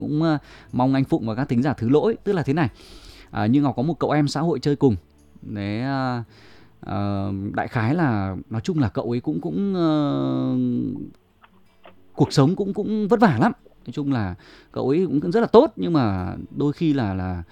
cũng mong anh Phụng và các thính giả thứ lỗi. Tức là thế này, như Ngọc có một cậu em xã hội chơi cùng đấy, đại khái là nói chung là cậu ấy cũng cũng cuộc sống cũng vất vả lắm. Nói chung là cậu ấy cũng rất là tốt, nhưng mà đôi khi là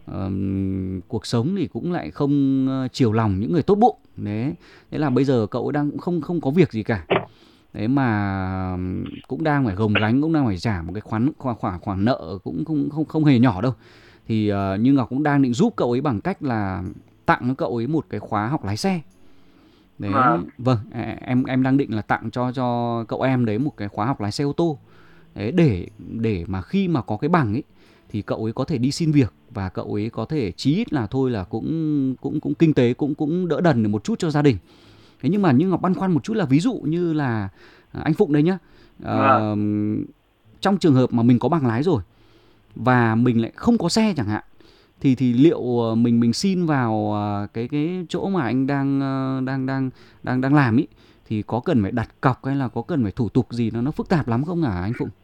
cuộc sống thì cũng lại không chiều lòng những người tốt bụng đấy. Thế là bây giờ cậu ấy đang cũng không có việc gì cả đấy, mà cũng đang phải gồng gánh, cũng đang phải trả một cái khoản nợ cũng không hề nhỏ đâu. Thì như Ngọc cũng đang định giúp cậu ấy bằng cách là tặng cho cậu ấy một cái khóa học lái xe Và đấy. Vâng, em đang định là tặng cho cậu em đấy một cái khóa học lái xe ô tô đấy, để mà khi mà có cái bằng ấy thì cậu ấy có thể đi xin việc, và cậu ấy có thể chí ít là thôi là cũng kinh tế cũng đỡ đần được một chút cho gia đình. Thế nhưng mà như Ngọc băn khoăn một chút là ví dụ như là anh Phụng đấy nhá, và ờ, trong trường hợp mà mình có bằng lái rồi và mình lại không có xe chẳng hạn, thì liệu mình xin vào cái chỗ mà anh đang làm ý, thì có cần phải đặt cọc hay là có cần phải thủ tục gì nó phức tạp lắm không hả anh Phụng?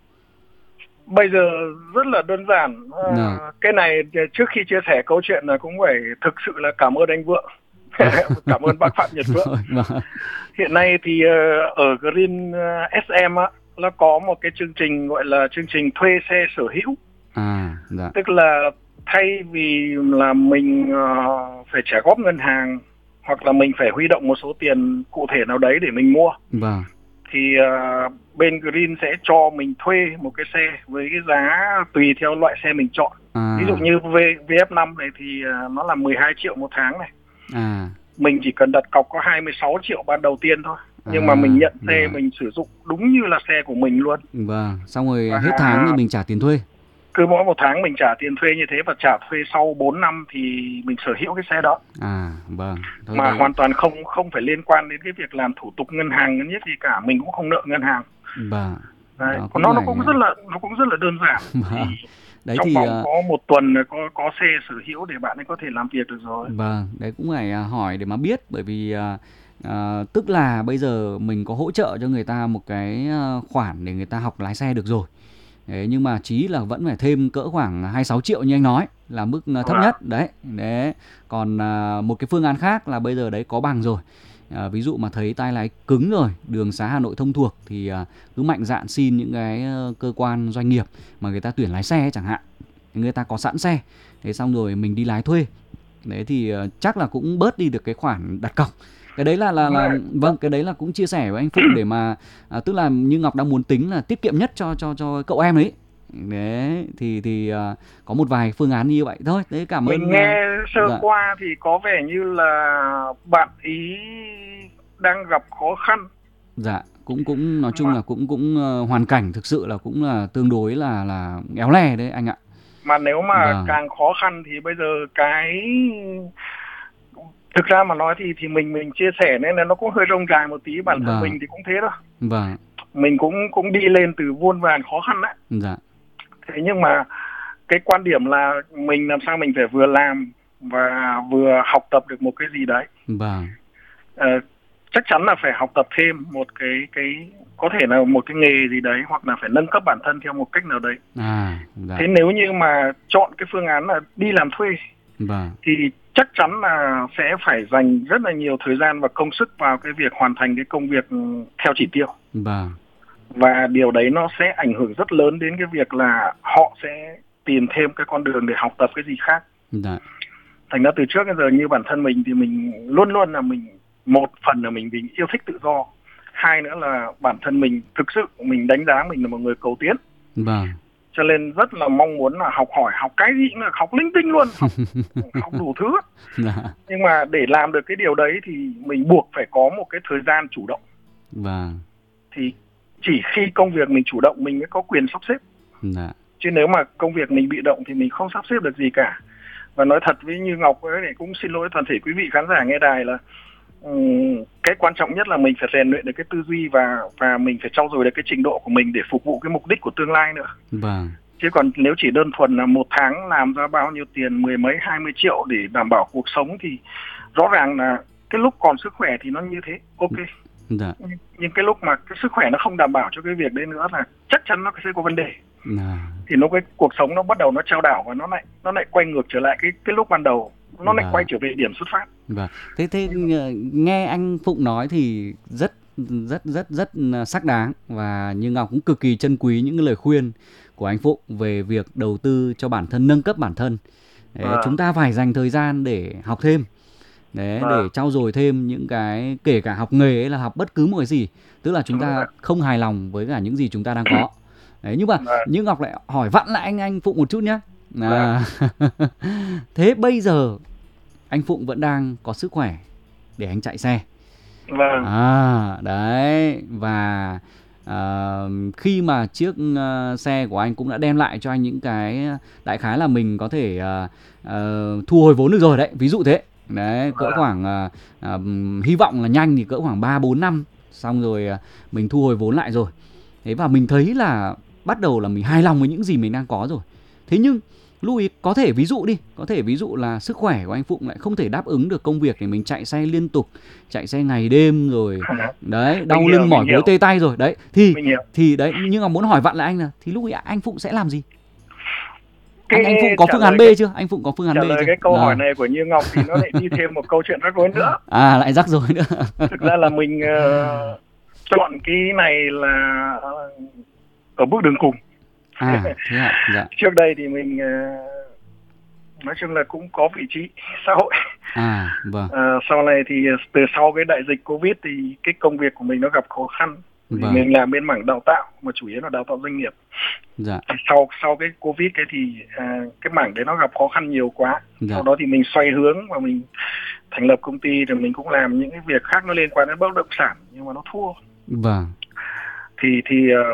bây giờ rất là đơn giản. Dạ. Cái này trước khi chia sẻ câu chuyện là cũng phải thực sự là cảm ơn anh Vượng. Cảm ơn bác Phạm Nhật Vượng. Rồi, vâng. Hiện nay thì ở Green SM á, nó có một cái chương trình gọi là chương trình thuê xe sở hữu. Dạ. Tức là thay vì là mình phải trả góp ngân hàng, hoặc là mình phải huy động một số tiền cụ thể nào đấy để mình mua, Vâng. thì bên Green sẽ cho mình thuê một cái xe với cái giá tùy theo loại xe mình chọn. Ví dụ như VF5 này thì nó là 12 triệu một tháng này. À. Mình chỉ cần đặt cọc có 26 triệu ban đầu tiên thôi. Nhưng mà mình À. nhận xe, Rồi. mình sử dụng đúng như là xe của mình luôn. Vâng, xong rồi Và hết tháng thì mình trả tiền thuê. cứ mỗi một tháng mình trả tiền thuê như thế, và trả thuê sau 4 năm thì mình sở hữu cái xe đó. Vâng, thôi Mà đấy. hoàn toàn không phải liên quan đến cái việc làm thủ tục ngân hàng nhất gì cả, mình cũng không nợ ngân hàng. Vâng, Đấy. đó Còn cũng nó phải. cũng rất là đơn giản. Thì Vâng. Đấy trong thì vòng có một tuần có xe sở hữu để bạn ấy có thể làm việc được rồi. vâng, đấy cũng phải hỏi để mà biết, bởi vì tức là bây giờ mình có hỗ trợ cho người ta một cái khoản để người ta học lái xe được rồi. Đấy, nhưng mà chí là vẫn phải thêm cỡ khoảng 26 triệu như anh nói là mức thấp Và nhất đấy. Đấy. Còn một cái phương án khác là bây giờ đấy có bằng rồi. Ví dụ mà thấy tay lái cứng rồi, đường xá Hà Nội thông thuộc thì cứ mạnh dạn xin những cái cơ quan doanh nghiệp mà người ta tuyển lái xe ấy, chẳng hạn. Người ta có sẵn xe. Thế xong rồi mình đi lái thuê. Đấy thì chắc là cũng bớt đi được cái khoản đặt cọc. Cái đấy là vâng, cái đấy là cũng chia sẻ với anh Phụng để mà tức là như Ngọc đang muốn tính là tiết kiệm nhất cho cậu em ấy. Đấy thì có một vài phương án như vậy thôi. Đấy, cảm mình ơn. nghe sơ Dạ. qua thì có vẻ như là bạn ý đang gặp khó khăn. Dạ, cũng nói chung mà là cũng hoàn cảnh thực sự là cũng là tương đối là éo le đấy anh ạ. mà nếu mà Vâng. càng khó khăn thì bây giờ thực ra mà nói thì mình chia sẻ nên là nó cũng hơi rông dài một tí. Bản thân Vâng. mình thì cũng thế đó, Vâng. mình cũng đi lên từ muôn vàn khó khăn đấy. Dạ. Thế nhưng mà cái quan điểm là mình làm sao mình phải vừa làm và vừa học tập được một cái gì đấy. Vâng. Ờ, chắc chắn là phải học tập thêm một cái có thể là một cái nghề gì đấy, hoặc là phải nâng cấp bản thân theo một cách nào đấy. Dạ. Thế nếu như mà chọn cái phương án là đi làm thuê Vâng. thì chắc chắn là sẽ phải dành rất là nhiều thời gian và công sức vào cái việc hoàn thành cái công việc theo chỉ tiêu. Vâng. Và điều đấy nó sẽ ảnh hưởng rất lớn đến cái việc là họ sẽ tìm thêm cái con đường để học tập cái gì khác. Dạ. Thành ra từ trước đến giờ như bản thân mình thì mình luôn luôn là mình, một phần là mình vì yêu thích tự do, hai nữa là bản thân mình thực sự mình đánh giá mình là một người cầu tiến. Vâng. Cho nên rất là mong muốn là học hỏi, học cái gì cũng là học linh tinh luôn, học đủ thứ. Dạ. Nhưng mà để làm được cái điều đấy thì mình buộc phải có một cái thời gian chủ động. Vâng. Thì chỉ khi công việc mình chủ động mình mới có quyền sắp xếp. Dạ. Chứ nếu mà công việc mình bị động thì mình không sắp xếp được gì cả. Và nói thật với như Ngọc ấy, thì cũng xin lỗi toàn thể quý vị khán giả nghe đài là cái quan trọng nhất là mình phải rèn luyện được cái tư duy và mình phải trau dồi được cái trình độ của mình để phục vụ cái mục đích của tương lai nữa. Vâng. Chứ còn nếu chỉ đơn thuần là một tháng làm ra bao nhiêu tiền, 10 mấy 20 triệu để đảm bảo cuộc sống thì rõ ràng là cái lúc còn sức khỏe thì nó như thế, ok. Dạ. Nhưng cái lúc mà cái sức khỏe nó không đảm bảo cho cái việc đấy nữa là chắc chắn nó sẽ có vấn đề. thì lúc cái cuộc sống nó bắt đầu nó chao đảo và nó lại quay ngược trở lại cái lúc ban đầu, nó lại quay trở về điểm xuất phát. Vâng. Thế nghe anh Phụng nói thì rất rất rất rất xác đáng, và như Ngọc cũng cực kỳ trân quý những cái lời khuyên của anh Phụng về việc đầu tư cho bản thân, nâng cấp bản thân. Đấy, chúng ta phải dành thời gian để học thêm. Đấy, để trau dồi thêm những cái, kể cả học nghề hay là học bất cứ một cái gì, tức là chúng ta không hài lòng với cả những gì chúng ta đang có. Đấy, nhưng mà như Ngọc lại hỏi vặn lại anh Phụng một chút nhé. Thế bây giờ anh Phụng vẫn đang có sức khỏe để anh chạy xe. Vâng. Đấy, và khi mà chiếc xe của anh cũng đã đem lại cho anh những cái đại khái là mình có thể thu hồi vốn được rồi đấy, ví dụ thế. Đấy, cỡ khoảng hy vọng là nhanh thì cỡ khoảng 3-4 năm xong rồi mình thu hồi vốn lại rồi. Thế và mình thấy là bắt đầu là mình hài lòng với những gì mình đang có rồi. Thế nhưng lưu ý, có thể ví dụ là sức khỏe của anh Phụng lại không thể đáp ứng được công việc để mình chạy xe liên tục, chạy xe ngày đêm rồi. Đấy, đau lưng mỏi gối tê tay rồi. Đấy, thì đấy, nhưng mà muốn hỏi vặn lại anh là thì lúc ấy anh Phụng sẽ làm gì? Anh Phụng có phương án B chưa? Anh Phụng có phương án B chưa? Trả lời cái câu hỏi này của Như Ngọc thì nó lại đi thêm một câu chuyện rắc rối nữa. Lại rắc rối nữa. Thực ra là mình chọn cái này là ở bước đường cùng. Dạ. Trước đây thì mình nói chung là cũng có vị trí xã hội. Vâng. Sau này thì từ sau cái đại dịch Covid thì cái công việc của mình nó gặp khó khăn. Vâng. Mình làm bên mảng đào tạo mà chủ yếu là đào tạo doanh nghiệp. Dạ. Sau cái Covid thì cái mảng đấy nó gặp khó khăn nhiều quá. Dạ. Sau đó thì mình xoay hướng và mình thành lập công ty, rồi mình cũng làm những cái việc khác nó liên quan đến bất động sản nhưng mà nó thua. Vâng. Thì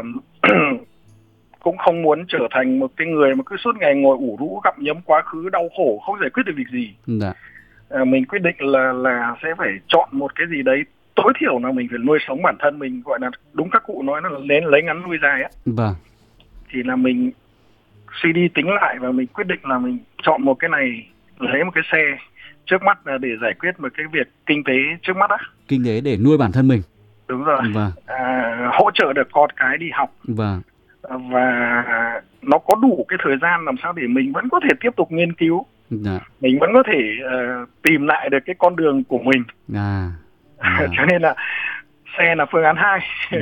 cũng không muốn trở thành một cái người mà cứ suốt ngày ngồi ủ rũ gặm nhấm quá khứ đau khổ không giải quyết được việc gì. Dạ. Mình quyết định là sẽ phải chọn một cái gì đấy tối thiểu là mình phải nuôi sống bản thân mình, gọi là đúng các cụ nói là lấy ngắn nuôi dài á. Vâng. Thì là mình suy đi tính lại và mình quyết định là mình chọn một cái này, lấy một cái xe trước mắt là để giải quyết một cái việc kinh tế trước mắt á. Kinh tế để nuôi bản thân mình. Đúng rồi. Vâng. Hỗ trợ được con cái đi học. Vâng. Và nó có đủ cái thời gian làm sao để mình vẫn có thể tiếp tục nghiên cứu. Dạ. Mình vẫn có thể tìm lại được cái con đường của mình. Cho nên là xe là phương án 2.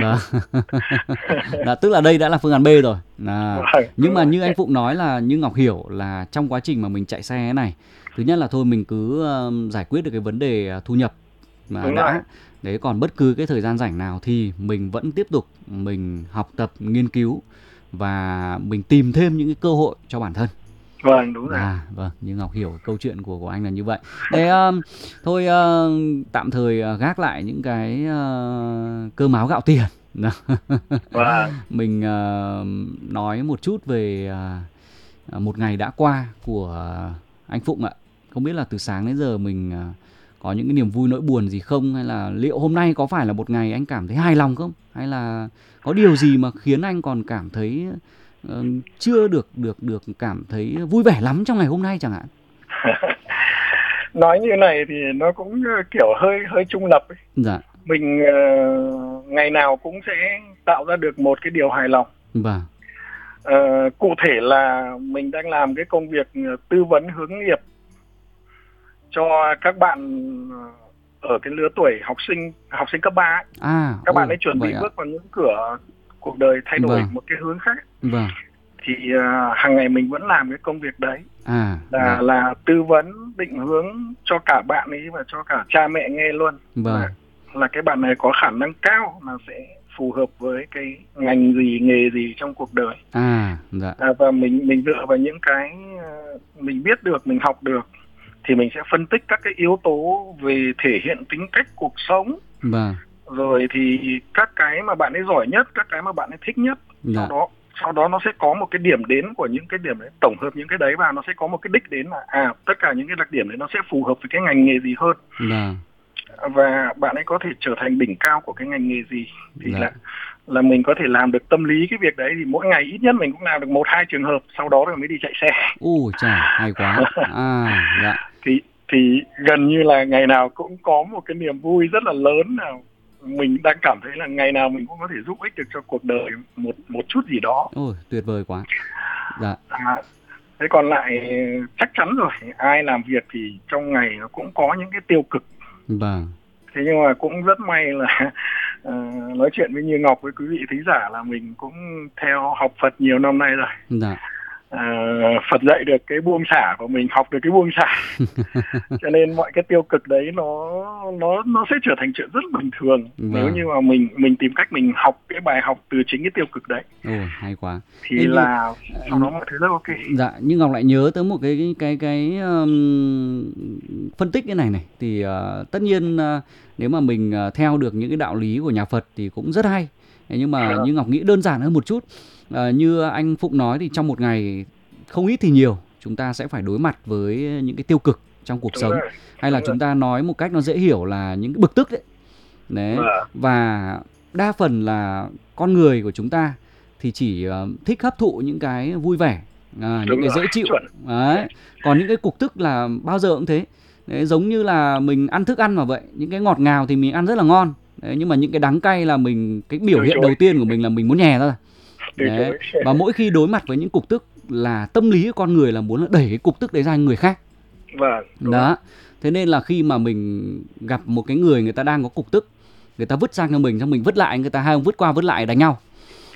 Tức là đây đã là phương án B rồi. Nhưng mà như anh Phụng nói là, như Ngọc hiểu là trong quá trình mà mình chạy xe này, thứ nhất là thôi mình cứ giải quyết được cái vấn đề thu nhập mà đã. Đấy, còn bất cứ cái thời gian rảnh nào thì mình vẫn tiếp tục mình học tập, nghiên cứu và mình tìm thêm những cái cơ hội cho bản thân. Vâng, đúng rồi. Vâng, như Ngọc hiểu câu chuyện của anh là như vậy. Thế thôi tạm thời gác lại những cái cơm áo gạo tiền. Vâng. Mình nói một chút về một ngày đã qua của anh Phụng ạ. Không biết là từ sáng đến giờ mình có những cái niềm vui nỗi buồn gì không, hay là liệu hôm nay có phải là một ngày anh cảm thấy hài lòng không, hay là có điều gì mà khiến anh còn cảm thấy chưa được cảm thấy vui vẻ lắm trong ngày hôm nay chẳng hạn? Nói như này thì nó cũng kiểu hơi trung lập ấy. Dạ. Mình ngày nào cũng sẽ tạo ra được một cái điều hài lòng. Vâng. Cụ thể là mình đang làm cái công việc tư vấn hướng nghiệp cho các bạn ở cái lứa tuổi học sinh cấp 3 ấy. Các bạn ấy chuẩn bị bước vào những cửa cuộc đời thay đổi một cái hướng khác. Vâng. Thì hàng ngày mình vẫn làm cái công việc đấy. Là tư vấn định hướng cho cả bạn ấy và cho cả cha mẹ nghe luôn. Vâng. Là cái bạn này có khả năng cao là sẽ phù hợp với cái ngành gì, nghề gì trong cuộc đời. Dạ. Và mình dựa vào những cái mình biết được, mình học được thì mình sẽ phân tích các cái yếu tố về thể hiện tính cách cuộc sống. Vâng. Rồi thì các cái mà bạn ấy giỏi nhất, các cái mà bạn ấy thích nhất. Dạ. Sau đó nó sẽ có một cái điểm đến của những cái điểm đấy, tổng hợp những cái đấy và nó sẽ có một cái đích đến là tất cả những cái đặc điểm đấy nó sẽ phù hợp với cái ngành nghề gì hơn. Và bạn ấy có thể trở thành đỉnh cao của cái ngành nghề gì thì là mình có thể làm được tâm lý cái việc đấy. Thì mỗi ngày ít nhất mình cũng làm được 1-2 trường hợp, sau đó rồi mới đi chạy xe. Hay quá. Thì gần như là ngày nào cũng có một cái niềm vui rất là lớn nào mình đang cảm thấy là ngày nào mình cũng có thể giúp ích được cho cuộc đời một chút gì đó. Ôi, tuyệt vời quá. Dạ. Thế còn lại chắc chắn rồi, ai làm việc thì trong ngày nó cũng có những cái tiêu cực. Vâng. Thế nhưng mà cũng rất may là nói chuyện với Như Ngọc, với quý vị thính giả, là mình cũng theo học Phật nhiều năm nay rồi. Dạ. Phật dạy được cái buông xả của mình, học được cái buông xả. Cho nên mọi cái tiêu cực đấy nó sẽ trở thành chuyện rất bình thường. Vâng. Nếu như mà mình tìm cách mình học cái bài học từ chính cái tiêu cực đấy. Ồ, hay quá. Thì là sau đó mọi thứ rất ok. Dạ, nhưng Ngọc lại nhớ tới một cái phân tích cái này thì tất nhiên nếu mà mình theo được những cái đạo lý của nhà Phật thì cũng rất hay. Nhưng mà như Ngọc nghĩ đơn giản hơn một chút. Như anh Phụng nói thì trong một ngày không ít thì nhiều, chúng ta sẽ phải đối mặt với những cái tiêu cực trong cuộc sống. Hay là chúng ta nói một cách nó dễ hiểu là những cái bực tức đấy. Và đa phần là con người của chúng ta thì chỉ thích hấp thụ những cái vui vẻ, những cái dễ chịu. Đấy. Còn những cái cục tức là bao giờ cũng thế. Đấy, giống như là mình ăn thức ăn mà vậy. Những cái ngọt ngào thì mình ăn rất là ngon. Đấy, nhưng mà những cái đắng cay là cái biểu hiện đầu tiên của mình là mình muốn nhè ra. Đấy. Và mỗi khi đối mặt với những cục tức là tâm lý của con người là muốn là đẩy cái cục tức đấy ra người khác. Đó. Thế nên là khi mà mình gặp một cái người ta đang có cục tức, người ta vứt sang cho mình, xong mình vứt lại, người ta hai ông vứt qua vứt lại đánh nhau.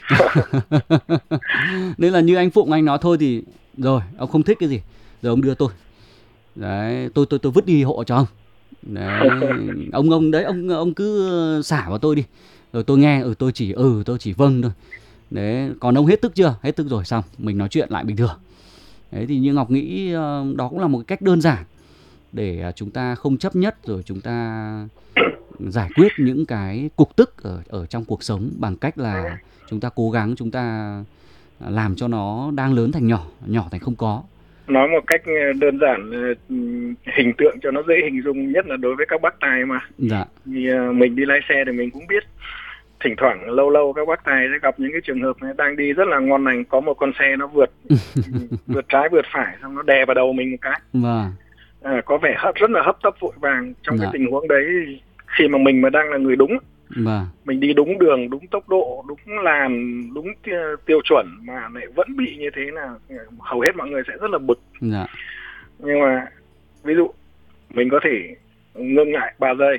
Nên là như anh Phụng anh nói thôi thì rồi, ông không thích cái gì rồi ông đưa tôi. Đấy, tôi vứt đi hộ cho ông. Đấy, ông đấy ông cứ xả vào tôi đi. Rồi tôi nghe tôi chỉ vâng thôi. Đấy, còn ông hết tức chưa? Hết tức rồi, xong mình nói chuyện lại bình thường. Đấy thì như Ngọc nghĩ đó cũng là một cách đơn giản để chúng ta không chấp nhất, rồi chúng ta giải quyết những cái cục tức ở trong cuộc sống bằng cách là chúng ta cố gắng, chúng ta làm cho nó đang lớn thành nhỏ, nhỏ thành không có. Nói một cách đơn giản, hình tượng cho nó dễ hình dung, nhất là đối với các bác tài mà. Dạ. Vì mình đi lái xe thì mình cũng biết, thỉnh thoảng lâu lâu các bác tài sẽ gặp những cái trường hợp này, đang đi rất là ngon lành, có một con xe nó vượt trái vượt phải, xong nó đè vào đầu mình một cái. Vâng. Có vẻ rất là hấp tấp vội vàng. Trong cái tình huống đấy, khi mà mình mà đang là người đúng, mình đi đúng đường, đúng tốc độ, đúng làn, đúng tiêu chuẩn mà lại vẫn bị như thế, là hầu hết mọi người sẽ rất là bực. Nhưng mà ví dụ mình có thể ngưng lại 3 giây.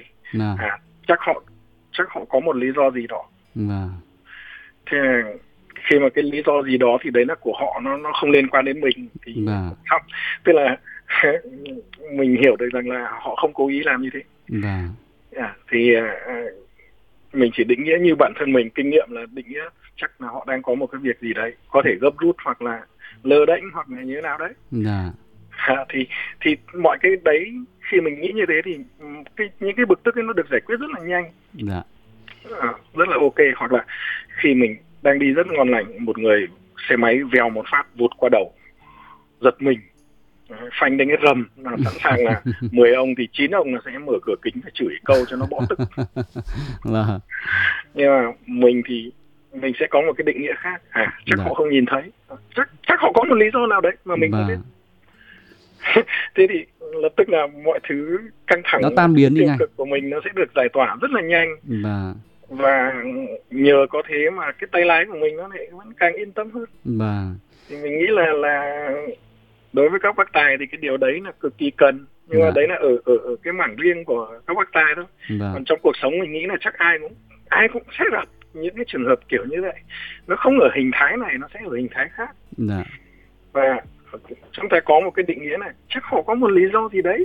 Chắc họ có một lý do gì đó. Thế khi mà cái lý do gì đó thì đấy là của họ, nó không liên quan đến mình thì không, tức là mình hiểu được rằng là họ không cố ý làm như thế. Thì mình chỉ định nghĩa như bản thân mình kinh nghiệm là định nghĩa chắc là họ đang có một cái việc gì đấy, có thể gấp rút hoặc là lơ đễnh hoặc là như thế nào đấy. Thì mọi cái đấy khi mình nghĩ như thế thì những cái bực tức ấy nó được giải quyết rất là nhanh. Rất là ok. Hoặc là khi mình đang đi rất ngon lành, một người xe máy vèo một phát vụt qua đầu, giật mình, phanh đến cái rầm, là sẵn sàng là 10 ông thì 9 ông là sẽ mở cửa kính và chửi câu cho nó bỏ tức. Nhưng mà mình thì mình sẽ có một cái định nghĩa khác. Chắc họ không nhìn thấy, chắc họ có một lý do nào đấy mà mình không biết. Thế thì lập tức là mọi thứ căng thẳng, nó tan biến đi ngay, của mình nó sẽ được giải tỏa rất là nhanh. Và nhờ có thế mà cái tay lái của mình nó lại vẫn càng yên tâm hơn. Thì mình nghĩ là đối với các bác tài thì cái điều đấy là cực kỳ cần. Nhưng mà đấy là ở cái mảng riêng của các bác tài thôi. Còn trong cuộc sống mình nghĩ là chắc ai cũng sẽ gặp những cái trường hợp kiểu như vậy. Nó không ở hình thái này, nó sẽ ở hình thái khác. Và chúng ta có một cái định nghĩa này, chắc họ có một lý do gì đấy.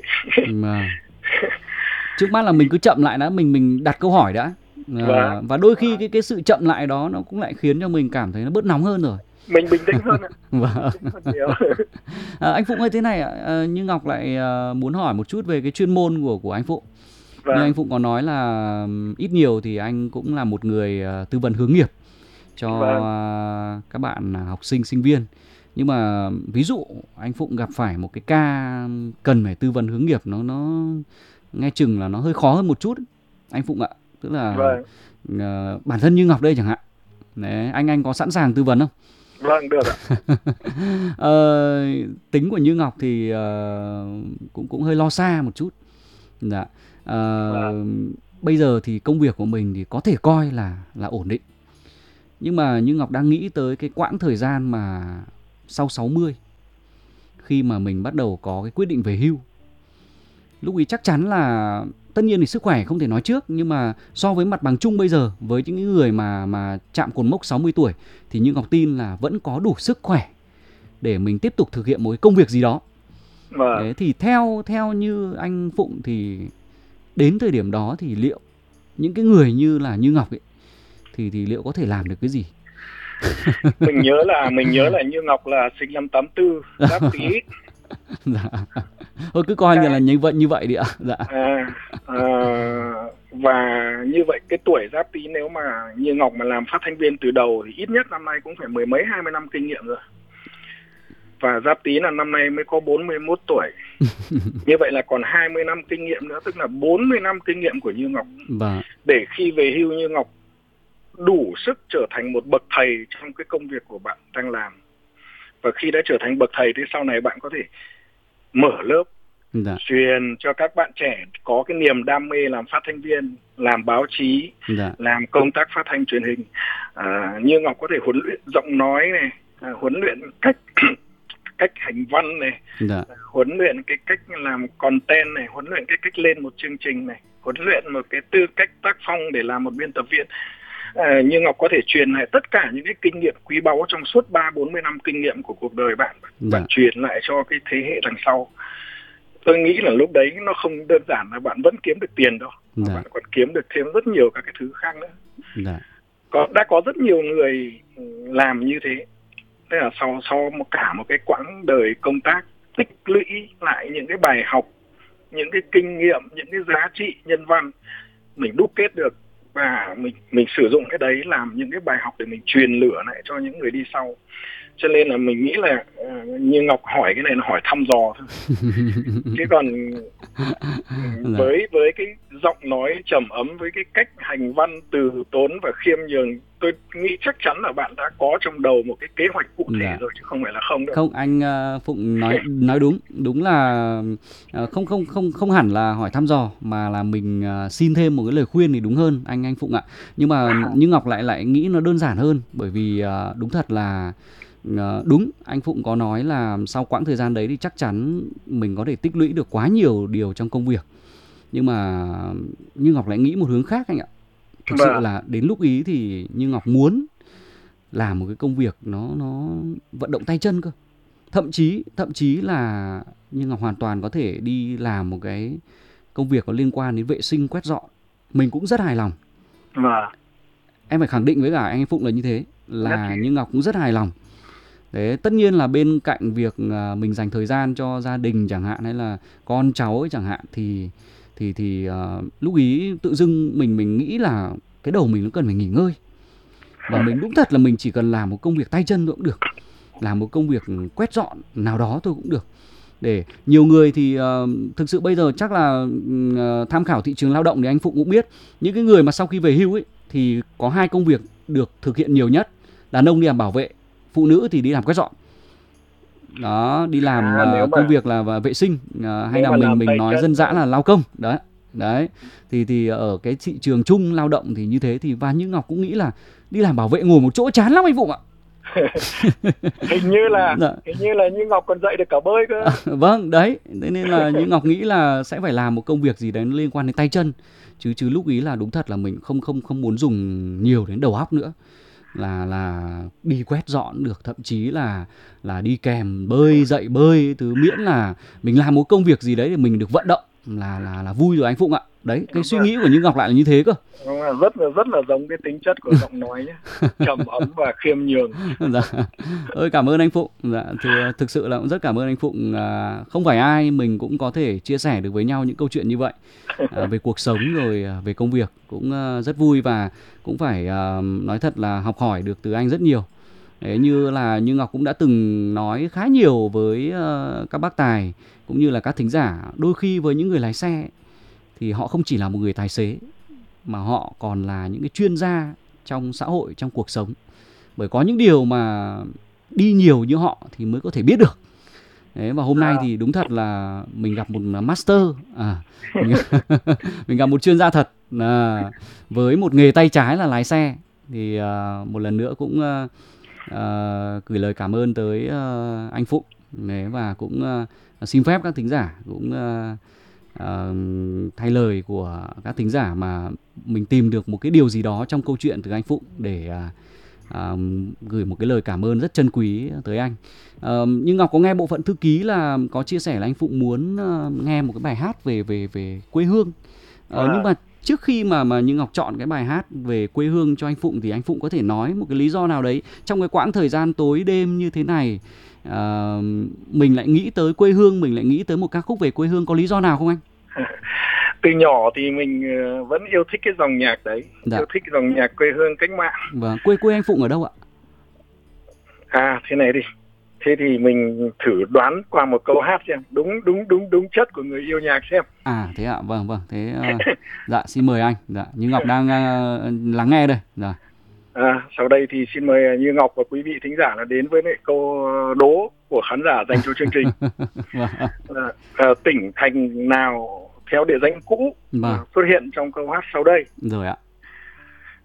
Trước mắt là mình cứ chậm lại đã, mình đặt câu hỏi đã. Và đôi khi cái sự chậm lại đó nó cũng lại khiến cho mình cảm thấy nó bớt nóng hơn rồi. Mình bình tĩnh hơn ạ. Anh Phụng ơi, thế này ạ, như Ngọc lại muốn hỏi một chút về cái chuyên môn của anh Phụng. Như anh Phụng có nói là ít nhiều thì anh cũng là một người tư vấn hướng nghiệp cho các bạn học sinh, sinh viên. Nhưng mà ví dụ anh Phụng gặp phải một cái ca cần phải tư vấn hướng nghiệp, nó nghe chừng là nó hơi khó hơn một chút anh Phụng ạ. Tức là bản thân như Ngọc đây chẳng hạn. Đấy, anh có sẵn sàng tư vấn không? Vâng, được ạ. Tính của Như Ngọc thì cũng hơi lo xa một chút. bây giờ thì công việc của mình thì có thể coi là ổn định. Nhưng mà như Ngọc đang nghĩ tới cái quãng thời gian mà sau 60, khi mà mình bắt đầu có cái quyết định về hưu. Lúc ấy chắc chắn là tất nhiên thì sức khỏe không thể nói trước, nhưng mà so với mặt bằng chung bây giờ với những người mà chạm cột mốc 60 tuổi thì Như Ngọc tin là vẫn có đủ sức khỏe để mình tiếp tục thực hiện một cái công việc gì đó. Đấy, thì theo như anh Phụng thì đến thời điểm đó thì liệu những cái người như Ngọc ấy thì liệu có thể làm được cái gì? Mình nhớ là Như Ngọc là sinh năm 84, Giáp Tý. Dạ. Thôi cứ coi như là như vậy đi ạ. Dạ. Và như vậy cái tuổi Giáp Tý nếu mà Như Ngọc mà làm phát thanh viên từ đầu thì ít nhất năm nay cũng phải 10 mấy 20 năm kinh nghiệm rồi. Và Giáp Tý là năm nay mới có 41 tuổi. Như vậy là còn 20 năm kinh nghiệm nữa, tức là 40 năm kinh nghiệm của Như Ngọc. Để khi về hưu Như Ngọc đủ sức trở thành một bậc thầy trong cái công việc của bạn đang làm. Và khi đã trở thành bậc thầy thì sau này bạn có thể mở lớp, truyền cho các bạn trẻ có cái niềm đam mê làm phát thanh viên, làm báo chí, làm công tác phát thanh truyền hình. Như Ngọc có thể huấn luyện giọng nói này, huấn luyện cách hành văn này, huấn luyện cái cách làm content này, huấn luyện cái cách lên một chương trình này, huấn luyện một cái tư cách tác phong để làm một biên tập viên. Như Ngọc có thể truyền lại tất cả những cái kinh nghiệm quý báu trong suốt 30-40 năm kinh nghiệm của cuộc đời bạn truyền lại cho cái thế hệ đằng sau. Tôi nghĩ là lúc đấy nó không đơn giản là bạn vẫn kiếm được tiền đâu, bạn còn kiếm được thêm rất nhiều các cái thứ khác nữa. Đã có rất nhiều người làm như thế. Tức là sau cả một cái quãng đời công tác tích lũy lại những cái bài học, những cái kinh nghiệm, những cái giá trị nhân văn mình đúc kết được, và mình sử dụng cái đấy làm những cái bài học để mình truyền lửa lại cho những người đi sau. Cho nên là mình nghĩ là Như Ngọc hỏi cái này là hỏi thăm dò thôi. Chứ còn với cái giọng nói trầm ấm, với cái cách hành văn từ tốn và khiêm nhường, tôi nghĩ chắc chắn là bạn đã có trong đầu một cái kế hoạch cụ thể rồi, chứ không phải là không đâu. Không, anh Phụng nói đúng là không hẳn là hỏi thăm dò, mà là mình xin thêm một cái lời khuyên thì đúng hơn anh Phụng ạ. Nhưng mà Như Ngọc lại nghĩ nó đơn giản hơn, bởi vì đúng thật là đúng, anh Phụng có nói là sau quãng thời gian đấy thì chắc chắn mình có thể tích lũy được quá nhiều điều trong công việc. Nhưng mà Như Ngọc lại nghĩ một hướng khác anh ạ. Thực sự là đến lúc ý thì Như Ngọc muốn làm một cái công việc nó vận động tay chân cơ. Thậm chí là Như Ngọc hoàn toàn có thể đi làm một cái công việc có liên quan đến vệ sinh quét dọn. Mình cũng rất hài lòng. Em phải khẳng định với cả anh Phụng là như thế, là Như Ngọc cũng rất hài lòng. Đấy, tất nhiên là bên cạnh việc mình dành thời gian cho gia đình chẳng hạn, hay là con cháu ấy chẳng hạn, thì lúc ý tự dưng mình nghĩ là cái đầu mình nó cần phải nghỉ ngơi. Và mình đúng thật là mình chỉ cần làm một công việc tay chân thôi cũng được, làm một công việc quét dọn nào đó thôi cũng được. Để nhiều người thì thực sự bây giờ chắc là tham khảo thị trường lao động thì anh Phụng cũng biết, những cái người mà sau khi về hưu ấy thì có 2 công việc được thực hiện nhiều nhất. Đàn ông đi làm bảo vệ, phụ nữ thì đi làm quét dọn. Đó, đi làm công việc là vệ sinh, hay là mình nói dân dã là lao công. Đấy. Thì ở cái thị trường chung lao động thì như thế, thì và Như Ngọc cũng nghĩ là đi làm bảo vệ ngồi một chỗ chán lắm anh Phụng ạ. Hình như là Như Ngọc còn dạy được cả bơi cơ. Vâng, đấy. Thế nên là Như Ngọc nghĩ là sẽ phải làm một công việc gì đấy liên quan đến tay chân. Chứ lúc ý là đúng thật là mình không muốn dùng nhiều đến đầu óc nữa. Là đi quét dọn được, thậm chí là đi kèm bơi, dạy bơi, từ miễn là mình làm một công việc gì đấy để mình được vận động là vui rồi anh Phụng ạ. Đấy, cái suy nghĩ của Như Ngọc lại là như thế cơ. Rất là giống cái tính chất của giọng nói nhé, trầm ấm và khiêm nhường. Ơi, cảm ơn anh Phụng. Thì thực sự là cũng rất cảm ơn anh Phụng. Không phải ai mình cũng có thể chia sẻ được với nhau những câu chuyện như vậy, về cuộc sống rồi về công việc. Cũng rất vui, và cũng phải nói thật là học hỏi được từ anh rất nhiều. Đấy, như Ngọc cũng đã từng nói khá nhiều với các bác tài cũng như là các thính giả, đôi khi với những người lái xe thì họ không chỉ là một người tài xế, mà họ còn là những cái chuyên gia trong xã hội, trong cuộc sống. Bởi có những điều mà đi nhiều như họ thì mới có thể biết được. Đấy, và hôm nay thì đúng thật là mình gặp một master, mình, mình gặp một chuyên gia thật, với một nghề tay trái là lái xe. Thì một lần nữa cũng gửi lời cảm ơn tới anh Phụng. Đấy, và cũng xin phép các thính giả cũng thay lời của các thính giả mà mình tìm được một cái điều gì đó trong câu chuyện từ anh Phụng để gửi một cái lời cảm ơn rất chân quý tới anh. Nhưng Ngọc có nghe bộ phận thư ký là có chia sẻ là anh Phụng muốn nghe một cái bài hát về quê hương. Nhưng mà trước khi mà như Ngọc chọn cái bài hát về quê hương cho anh Phụng thì anh Phụng có thể nói một cái lý do nào đấy trong cái quãng thời gian tối đêm như thế này, mình lại nghĩ tới quê hương, mình lại nghĩ tới một ca khúc về quê hương, có lý do nào không anh? Từ nhỏ thì mình vẫn yêu thích cái dòng nhạc đấy, yêu thích dòng nhạc quê hương cách mạng. Và quê anh Phụng ở đâu ạ? Thế này đi. Thế thì mình thử đoán qua một câu hát xem, đúng chất của người yêu nhạc xem. Thế ạ, vâng. Thế dạ xin mời anh. Dạ, Như Ngọc đang lắng nghe đây. Dạ. Sau đây thì xin mời Như Ngọc và quý vị thính giả là đến với câu đố của khán giả dành cho chương trình. Tỉnh thành nào theo địa danh cũ xuất hiện trong câu hát sau đây? Rồi ạ.